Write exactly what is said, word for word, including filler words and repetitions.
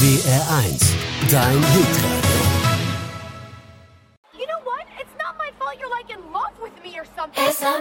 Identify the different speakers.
Speaker 1: W R eins, dein Hitradio.
Speaker 2: You know what? It's not my fault you're like in love with me or something.